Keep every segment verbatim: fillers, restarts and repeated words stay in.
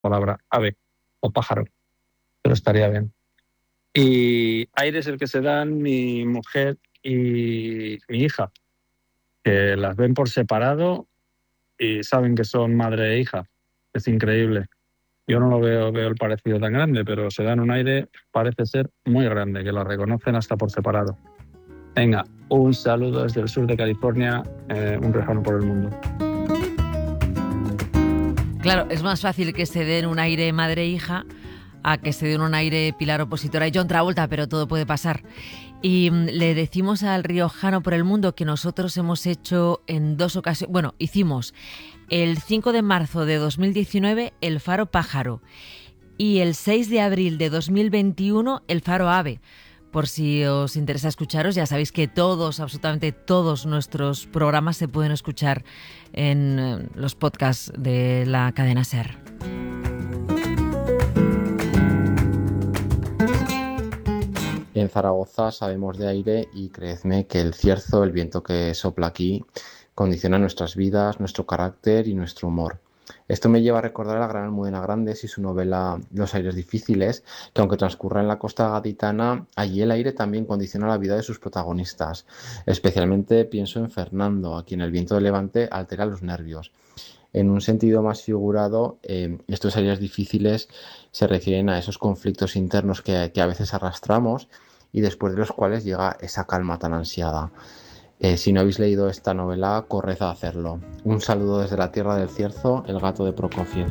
palabra ave o pájaro, pero estaría bien. Y aire es el que se dan mi mujer y mi hija, que las ven por separado y saben que son madre e hija. Es increíble. Yo no lo veo, veo el parecido tan grande, pero se dan un aire, parece ser muy grande, que lo reconocen hasta por separado. Venga, un saludo desde el sur de California, eh, un lejano por el mundo. Claro, es más fácil que se den un aire madre-hija a que se den un aire Pilar Opositora y John Travolta, pero todo puede pasar. Y mm, le decimos al riojano por el mundo que nosotros hemos hecho en dos ocasiones, bueno, hicimos el cinco de marzo de dos mil diecinueve el Faro Pájaro y el seis de abril de dos mil veintiuno el Faro Ave. Por si os interesa escucharos, ya sabéis que todos, absolutamente todos nuestros programas se pueden escuchar en los podcasts de la cadena SER. En Zaragoza sabemos de aire y creedme que el cierzo, el viento que sopla aquí, condiciona nuestras vidas, nuestro carácter y nuestro humor. Esto me lleva a recordar a la gran Almudena Grandes y su novela Los aires difíciles, que aunque transcurra en la costa gaditana, allí el aire también condiciona la vida de sus protagonistas. Especialmente pienso en Fernando, a quien el viento de levante altera los nervios. En un sentido más figurado, eh, estos aires difíciles se refieren a esos conflictos internos que, que a veces arrastramos y después de los cuales llega esa calma tan ansiada. Eh, si no habéis leído esta novela, corred a hacerlo. Un saludo desde la tierra del Cierzo, El gato de Prokofiev.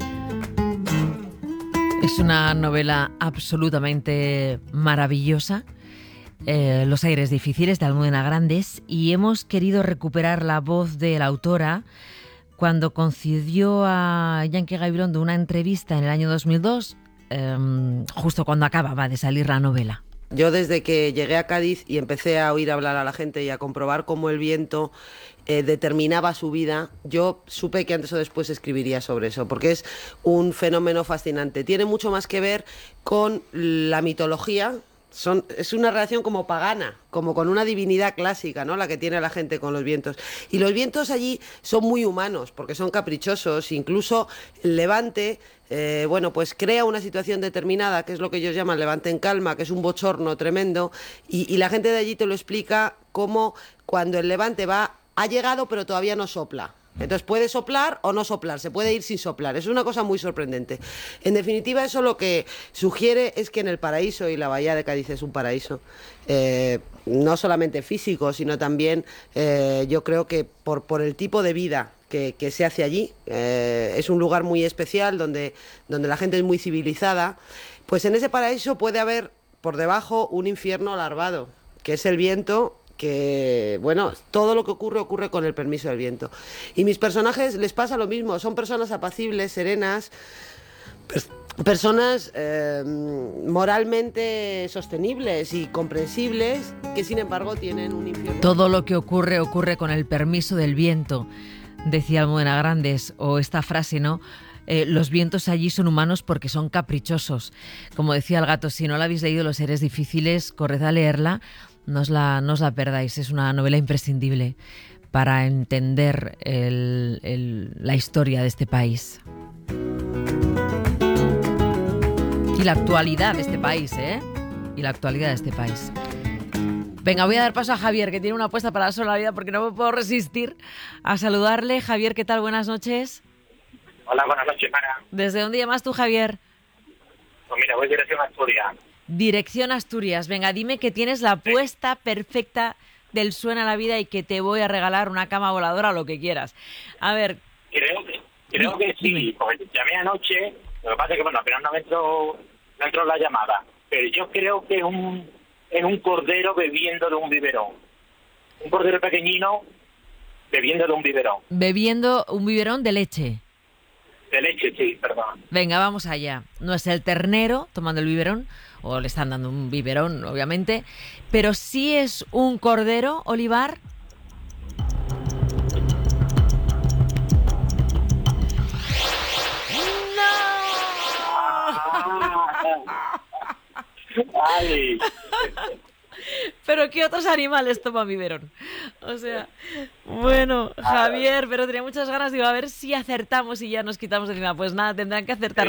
Es una novela absolutamente maravillosa, eh, Los aires difíciles, de Almudena Grandes, y hemos querido recuperar la voz de la autora cuando concedió a Yanqui Gabilondo una entrevista en el año dos mil dos, eh, justo cuando acababa de salir la novela. Yo desde que llegué a Cádiz y empecé a oír hablar a la gente y a comprobar cómo el viento eh, determinaba su vida, yo supe que antes o después escribiría sobre eso, porque es un fenómeno fascinante. Tiene mucho más que ver con la mitología. Son, es una relación como pagana, como con una divinidad clásica, ¿no? La que tiene la gente con los vientos. Y los vientos allí son muy humanos, porque son caprichosos. Incluso el levante, eh, bueno, pues crea una situación determinada, que es lo que ellos llaman levante en calma, que es un bochorno tremendo. Y, y la gente de allí te lo explica como cuando el levante va, ha llegado pero todavía no sopla. Entonces puede soplar o no soplar, se puede ir sin soplar. Es una cosa muy sorprendente. En definitiva, eso lo que sugiere es que en el paraíso, y la bahía de Cádiz es un paraíso, eh, no solamente físico, sino también eh, yo creo que por, por el tipo de vida que, que se hace allí, eh, es un lugar muy especial donde, donde la gente es muy civilizada, pues en ese paraíso puede haber por debajo un infierno larvado, que es el viento, que, bueno, todo lo que ocurre, ocurre con el permiso del viento. Y mis personajes les pasa lo mismo, son personas apacibles, serenas, pers- personas eh, moralmente sostenibles y comprensibles, que sin embargo tienen un infierno. Todo lo que ocurre, ocurre con el permiso del viento, decía Almudena Grandes, o esta frase, ¿no? Eh, los vientos allí son humanos porque son caprichosos. Como decía el gato, si no la habéis leído, Los seres difíciles, corred a leerla. No os, la, no os la perdáis, es una novela imprescindible para entender el, el, la historia de este país. Y la actualidad de este país, ¿eh? Y la actualidad de este país. Venga, voy a dar paso a Javier, que tiene una apuesta para la solidaridad, porque no me puedo resistir a saludarle. Javier, ¿qué tal? Buenas noches. Hola, buenas noches, Mara. ¿Desde dónde llamas tú, Javier? Pues mira, voy dirección a Asturias. Dirección Asturias. Venga, dime que tienes la apuesta perfecta del Suena la Vida y que te voy a regalar una cama voladora o lo que quieras. A ver. Creo que, creo que sí, porque llamé anoche, lo que pasa es que, bueno, apenas no me entró, no entró la llamada, pero yo creo que es un, es un cordero bebiendo de un biberón. Un cordero pequeñino bebiendo de un biberón. Bebiendo un biberón de leche. De leche, sí, perdón. Venga, vamos allá. No es el ternero tomando el biberón, o le están dando un biberón, obviamente, pero sí es un cordero, Olivar. ¡No! ¡Ay! Pero ¿qué otros animales toman biberón? O sea, bueno, Javier, pero tenía muchas ganas, digo, a ver si acertamos y ya nos quitamos de encima. Pues nada, tendrán que acertar.